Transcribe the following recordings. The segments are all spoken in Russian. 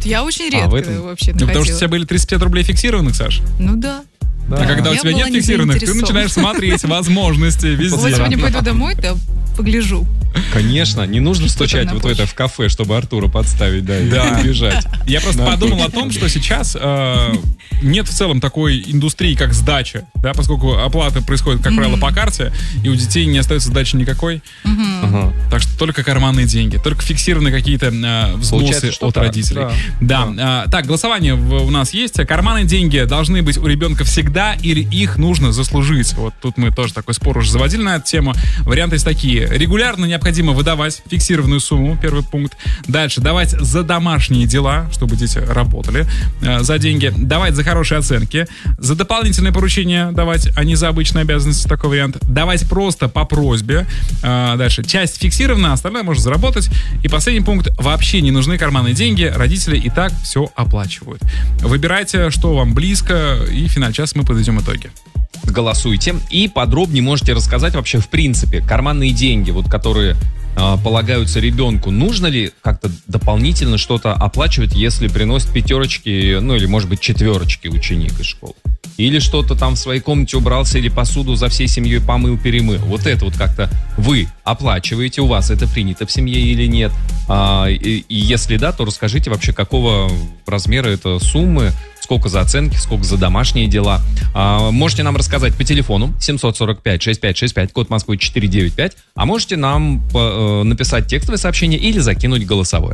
Вот я очень редко вообще находила. Ну, потому что у тебя были 35 рублей фиксированных, Саш? Ну да. А когда у тебя нет фиксированных, ты начинаешь смотреть возможности везде. Вот сегодня пойду домой, да, погляжу. Конечно, не нужно стучать вот это в кафе, чтобы Артура подставить, да, и убежать. Я просто подумал о том, что сейчас нет в целом такой индустрии, как сдача, да, поскольку оплата происходит, как правило, по карте, и у детей не остается сдачи никакой. Так что только карманные деньги, только фиксированные какие-то взносы от родителей. Да. Так, голосование у нас есть. Карманные деньги должны быть у ребенка всегда или их нужно заслужить? Вот тут мы тоже такой спор уже заводили на эту тему. Варианты есть такие. Регулярно необходимо выдавать фиксированную сумму, первый пункт. Дальше, давать за домашние дела, чтобы дети работали за деньги. Давать за хорошие оценки. За дополнительные поручения давать, а не за обычные обязанности, такой вариант. Давать просто по просьбе. Дальше, часть фиксирована, остальное можно заработать. И последний пункт. Вообще не нужны карманные деньги. Родители и так все оплачивают. Выбирайте, что вам близко, и в финале часа мы подведем итоги. Голосуйте и подробнее можете рассказать вообще в принципе карманные деньги, вот которые полагаются ребенку. Нужно ли как-то дополнительно что-то оплачивать, если приносит пятерочки, ну или может быть четверочки ученик из школы? Или что-то там в своей комнате убрался, или посуду за всей семьей помыл-перемыл. Вот это вот как-то вы оплачиваете, у вас это принято в семье или нет? И если да, то расскажите вообще, какого размера это суммы, сколько за оценки, сколько за домашние дела. Можете нам рассказать по телефону 745-6565, код Москвы 495, а можете нам написать текстовое сообщение или закинуть голосовое.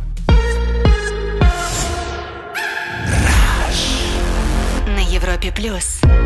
На Европе+.